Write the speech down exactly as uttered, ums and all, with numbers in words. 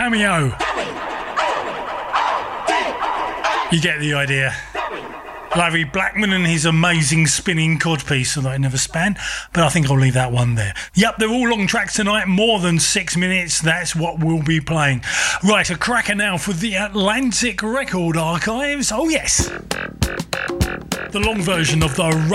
Cameo. You get the idea. Larry Blackman and his amazing spinning codpiece that I never span, but I think I'll leave that one there. Yep, they're all long tracks tonight, more than six minutes. That's what we'll be playing. Right, a cracker now for the Atlantic Record Archives. Oh yes, the long version of the